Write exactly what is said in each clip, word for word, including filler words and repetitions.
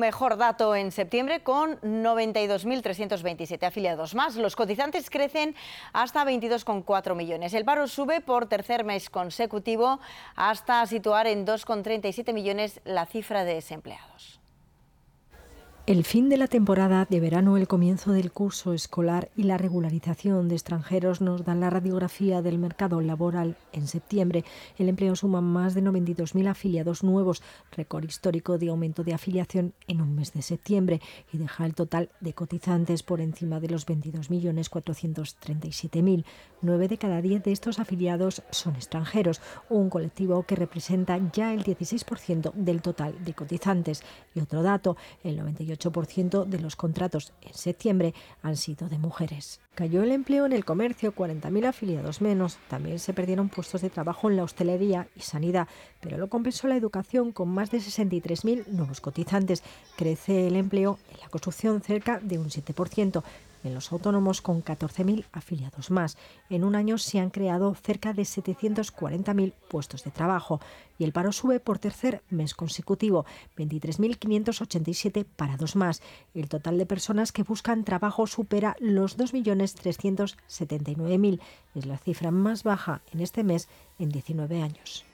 mejor dato en septiembre con noventa y dos mil trescientos veintisiete afiliados más. Los cotizantes crecen hasta veintidós coma cuatro millones. El paro sube por tercer mes consecutivo hasta situar en dos coma treinta y siete millones la cifra de desempleados. El fin de la temporada de verano, el comienzo del curso escolar y la regularización de extranjeros nos dan la radiografía del mercado laboral. En septiembre, el empleo suma más de noventa y dos mil afiliados nuevos, récord histórico de aumento de afiliación en un mes de septiembre, y deja el total de cotizantes por encima de los veintidós millones cuatrocientos treinta y siete mil. Nueve de cada diez de estos afiliados son extranjeros, un colectivo que representa ya el dieciséis por ciento del total de cotizantes. Y otro dato, el noventa y ocho por ciento de los contratos en septiembre han sido de mujeres. Cayó el empleo en el comercio, cuarenta mil afiliados menos. También se perdieron puestos de trabajo en la hostelería y sanidad, pero lo compensó la educación con más de sesenta y tres mil nuevos cotizantes. Crece el empleo en la construcción cerca de un siete por ciento. En los autónomos, con catorce mil afiliados más. En un año se han creado cerca de setecientos cuarenta mil puestos de trabajo. Y el paro sube por tercer mes consecutivo, veintitrés mil quinientos ochenta y siete parados más. El total de personas que buscan trabajo supera los dos millones trescientos setenta y nueve mil. Es la cifra más baja en este mes en diecinueve años.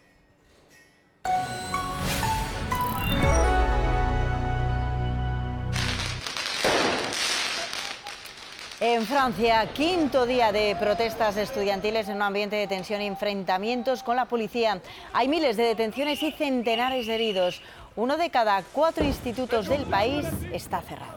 En Francia, quinto día de protestas estudiantiles en un ambiente de tensión y enfrentamientos con la policía. Hay miles de detenciones y centenares de heridos. Uno de cada cuatro institutos del país está cerrado.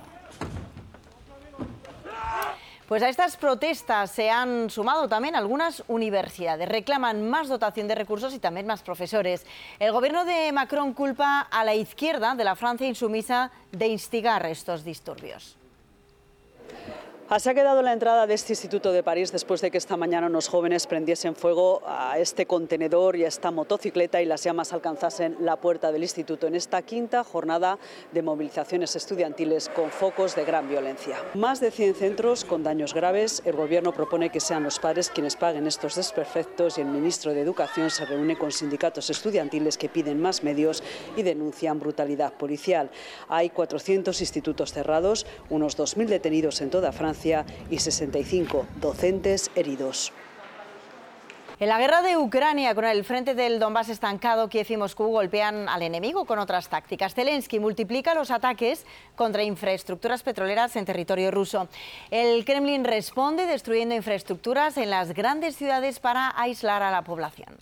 Pues a estas protestas se han sumado también algunas universidades. Reclaman más dotación de recursos y también más profesores. El gobierno de Macron culpa a la izquierda de la Francia insumisa de instigar estos disturbios. Así ha quedado la entrada de este Instituto de París después de que esta mañana unos jóvenes prendiesen fuego a este contenedor y a esta motocicleta y las llamas alcanzasen la puerta del instituto en esta quinta jornada de movilizaciones estudiantiles con focos de gran violencia. Más de cien centros con daños graves. El gobierno propone que sean los padres quienes paguen estos desperfectos y el ministro de Educación se reúne con sindicatos estudiantiles que piden más medios y denuncian brutalidad policial. Hay cuatrocientos institutos cerrados, unos dos mil detenidos en toda Francia y sesenta y cinco docentes heridos. En la guerra de Ucrania, con el frente del Donbass estancado, Kiev y Moscú golpean al enemigo con otras tácticas. Zelensky multiplica los ataques contra infraestructuras petroleras en territorio ruso. El Kremlin responde destruyendo infraestructuras en las grandes ciudades para aislar a la población.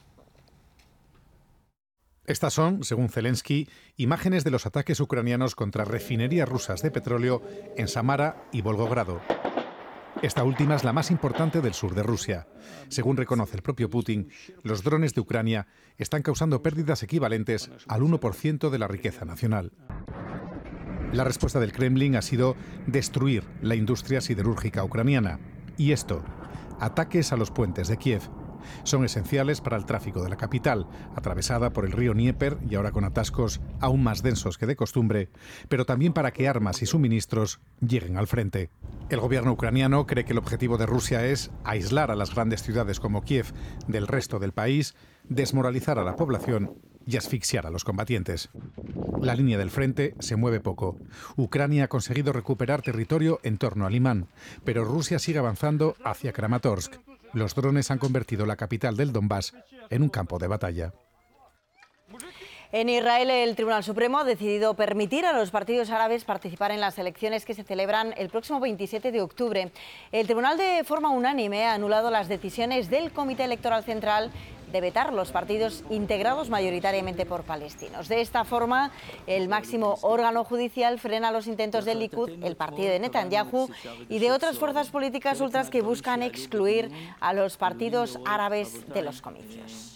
Estas son, según Zelensky, imágenes de los ataques ucranianos contra refinerías rusas de petróleo en Samara y Volgogrado. Esta última es la más importante del sur de Rusia. Según reconoce el propio Putin, los drones de Ucrania están causando pérdidas equivalentes al uno por ciento de la riqueza nacional. La respuesta del Kremlin ha sido destruir la industria siderúrgica ucraniana. Y esto, ataques a los puentes de Kiev. Son esenciales para el tráfico de la capital, atravesada por el río Dnieper y ahora con atascos aún más densos que de costumbre, pero también para que armas y suministros lleguen al frente. El gobierno ucraniano cree que el objetivo de Rusia es aislar a las grandes ciudades como Kiev del resto del país, desmoralizar a la población y asfixiar a los combatientes. La línea del frente se mueve poco. Ucrania ha conseguido recuperar territorio en torno a Limán, pero Rusia sigue avanzando hacia Kramatorsk. Los drones han convertido la capital del Donbass en un campo de batalla. En Israel, el Tribunal Supremo ha decidido permitir a los partidos árabes participar en las elecciones que se celebran el próximo veintisiete de octubre. El tribunal, de forma unánime, ha anulado las decisiones del Comité Electoral Central de vetar los partidos integrados mayoritariamente por palestinos. De esta forma, el máximo órgano judicial frena los intentos del Likud, el partido de Netanyahu, y de otras fuerzas políticas ultras que buscan excluir a los partidos árabes de los comicios.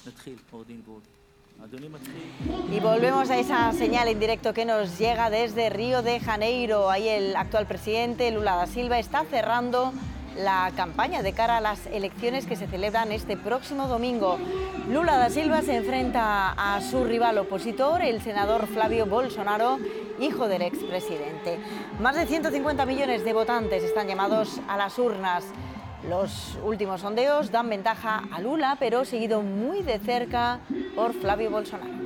Y volvemos a esa señal en directo que nos llega desde Río de Janeiro. Ahí el actual presidente Lula da Silva está cerrando la campaña de cara a las elecciones que se celebran este próximo domingo. Lula da Silva se enfrenta a su rival opositor, el senador Flávio Bolsonaro, hijo del expresidente. Más de ciento cincuenta millones de votantes están llamados a las urnas. Los últimos sondeos dan ventaja a Lula, pero seguido muy de cerca por Flávio Bolsonaro.